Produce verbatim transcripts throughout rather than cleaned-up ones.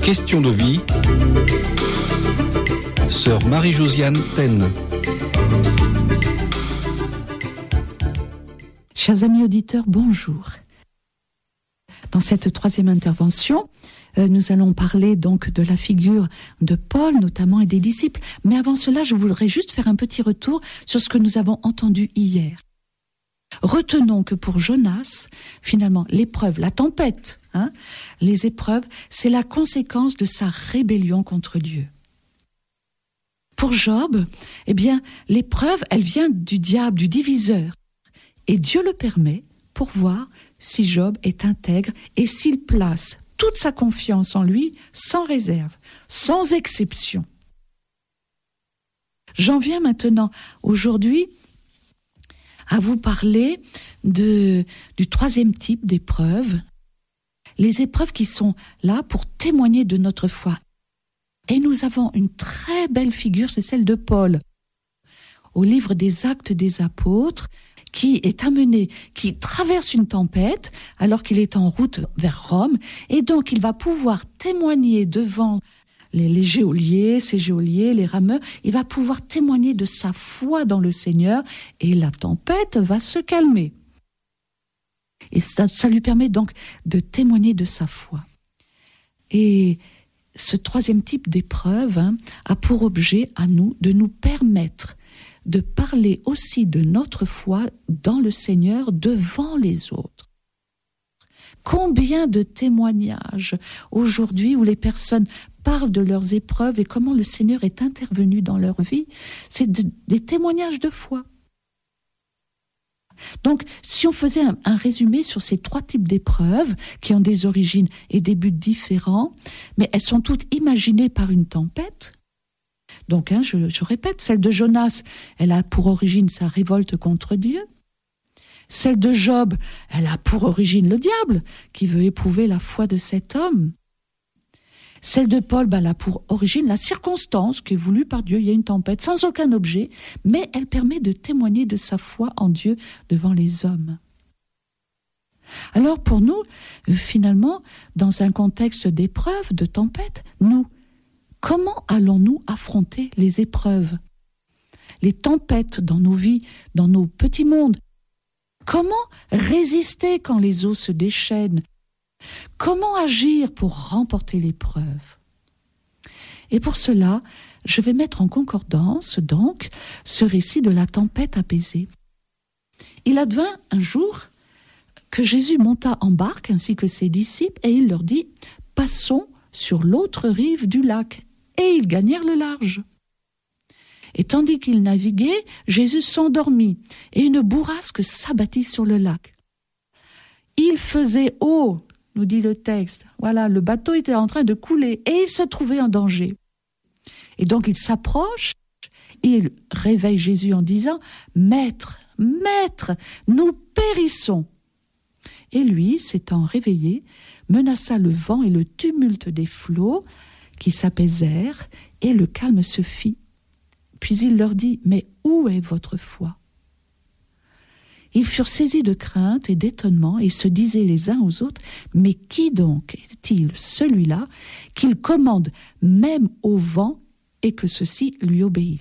Question de vie. Sœur Marie-Josiane Taine. Chers amis auditeurs, bonjour. Dans cette troisième intervention, euh, nous allons parler donc de la figure de Paul notamment et des disciples. Mais avant cela, je voudrais juste faire un petit retour sur ce que nous avons entendu hier. Retenons que pour Jonas, finalement, l'épreuve, la tempête, hein, les épreuves, c'est la conséquence de sa rébellion contre Dieu. Pour Job, eh bien, l'épreuve, elle vient du diable, du diviseur. Et Dieu le permet pour voir si Job est intègre et s'il place toute sa confiance en lui sans réserve, sans exception. J'en viens maintenant, aujourd'hui, à vous parler de, du troisième type d'épreuves, les épreuves qui sont là pour témoigner de notre foi. Et nous avons une très belle figure, c'est celle de Paul. Au livre des Actes des Apôtres, qui est amené, qui traverse une tempête alors qu'il est en route vers Rome, et donc il va pouvoir témoigner devant les, les geôliers, ces geôliers, les rameurs, il va pouvoir témoigner de sa foi dans le Seigneur, et la tempête va se calmer. Et ça, ça lui permet donc de témoigner de sa foi. Et ce troisième type d'épreuve hein, a pour objet à nous de nous permettre de parler aussi de notre foi dans le Seigneur devant les autres. Combien de témoignages aujourd'hui où les personnes parlent de leurs épreuves et comment le Seigneur est intervenu dans leur vie, c'est de, des témoignages de foi. Donc, si on faisait un, un résumé sur ces trois types d'épreuves qui ont des origines et des buts différents, mais elles sont toutes imaginées par une tempête. Donc, hein, je, je répète, celle de Jonas, elle a pour origine sa révolte contre Dieu. Celle de Job, elle a pour origine le diable, qui veut éprouver la foi de cet homme. Celle de Paul, ben, elle a pour origine la circonstance qui est voulue par Dieu. Il y a une tempête sans aucun objet, mais elle permet de témoigner de sa foi en Dieu devant les hommes. Alors pour nous, finalement, dans un contexte d'épreuve, de tempête, nous, comment allons-nous affronter les épreuves, les tempêtes dans nos vies, dans nos petits mondes? Comment résister quand les eaux se déchaînent? Comment agir pour remporter l'épreuve? Et pour cela, je vais mettre en concordance, donc, ce récit de la tempête apaisée. Il advint un jour que Jésus monta en barque ainsi que ses disciples et il leur dit « Passons sur l'autre rive du lac ». Et ils gagnèrent le large. Et tandis qu'ils naviguaient, Jésus s'endormit et une bourrasque s'abattit sur le lac. Il faisait eau, nous dit le texte. Voilà, le bateau était en train de couler et il se trouvait en danger. Et donc il s'approche, il réveille Jésus en disant « Maître, Maître, nous périssons !» Et lui, s'étant réveillé, menaça le vent et le tumulte des flots qui s'apaisèrent et le calme se fit. Puis il leur dit « Mais où est votre foi ?» Ils furent saisis de crainte et d'étonnement et se disaient les uns aux autres « Mais qui donc est-il celui-là qu'il commande même au vent et que ceux-ci lui obéissent ?»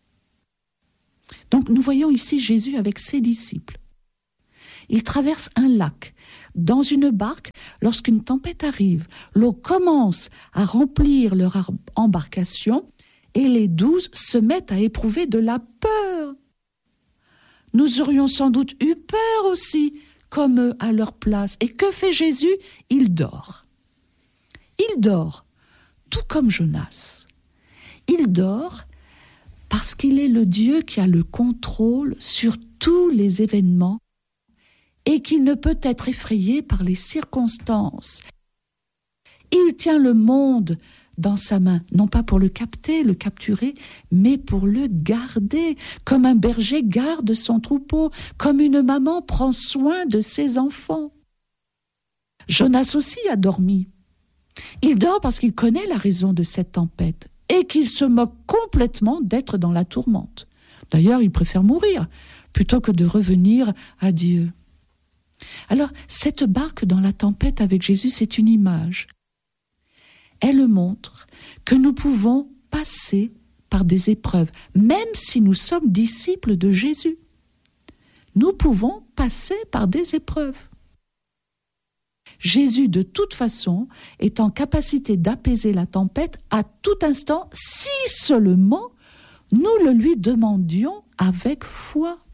Donc nous voyons ici Jésus avec ses disciples. Il traverse un lac dans une barque lorsqu'une tempête arrive. L'eau commence à remplir leur embarcation et les douze se mettent à éprouver de la peur. Nous aurions sans doute eu peur aussi, comme eux, à leur place. Et que fait Jésus? Il dort. Il dort, tout comme Jonas. Il dort parce qu'il est le Dieu qui a le contrôle sur tous les événements et qu'il ne peut être effrayé par les circonstances. Il tient le monde dans sa main, non pas pour le capter, le capturer, mais pour le garder, comme un berger garde son troupeau, comme une maman prend soin de ses enfants. Jonas aussi a dormi. Il dort parce qu'il connaît la raison de cette tempête et qu'il se moque complètement d'être dans la tourmente. D'ailleurs, il préfère mourir plutôt que de revenir à Dieu. Alors, cette barque dans la tempête avec Jésus, c'est une image. elle montre que nous pouvons passer par des épreuves, même si nous sommes disciples de Jésus. Nous pouvons passer par des épreuves. Jésus, de toute façon, est en capacité d'apaiser la tempête à tout instant, si seulement nous le lui demandions avec foi.